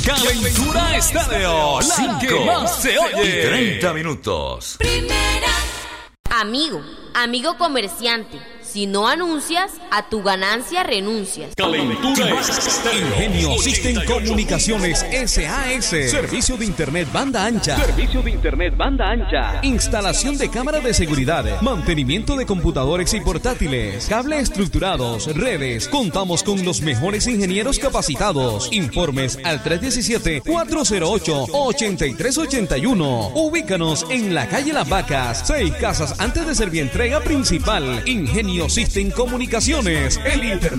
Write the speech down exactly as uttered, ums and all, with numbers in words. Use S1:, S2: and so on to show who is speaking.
S1: Calentura Estéreo, la que más se oye.
S2: Y treinta minutos.
S3: Primera.
S4: Amigo, amigo comerciante, si no anuncias, a tu ganancia renuncias.
S1: Calentura Estéreo.
S5: Ingenio System Comunicaciones S A S. Servicio de Internet banda ancha.
S6: Servicio de Internet banda ancha.
S5: Instalación de cámaras de seguridad. Mantenimiento de computadores y portátiles. Cable estructurados. Redes. Contamos con los mejores ingenieros capacitados. Informes al tres uno siete, cuatro cero ocho, ocho tres ocho uno. Ubícanos en la calle Las Vacas. Seis casas antes de servir entrega principal. Ingenio System Comunicaciones. El Internet